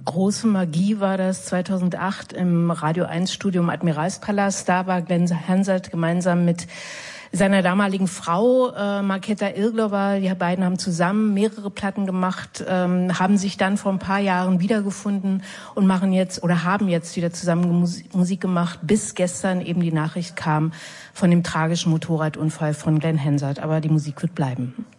große Magie war das 2008 im Radio 1 Studio im Admiralspalast. Da war Glenn Hansard gemeinsam mit seiner damaligen Frau, Markéta Irglova, die beiden haben zusammen mehrere Platten gemacht, haben sich dann vor ein paar Jahren wiedergefunden und haben jetzt wieder zusammen Musik gemacht, bis gestern eben die Nachricht kam von dem tragischen Motorradunfall von Glenn Hansard. Aber die Musik wird bleiben.